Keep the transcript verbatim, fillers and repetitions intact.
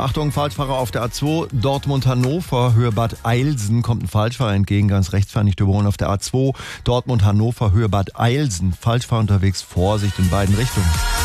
Achtung, Falschfahrer auf der A zwei, Dortmund-Hannover, Höhe Bad Eilsen, kommt ein Falschfahrer entgegen, ganz rechts fahren, nicht überholen auf der A zwei, Dortmund-Hannover, Höhe Bad Eilsen, Falschfahrer unterwegs, Vorsicht in beiden Richtungen.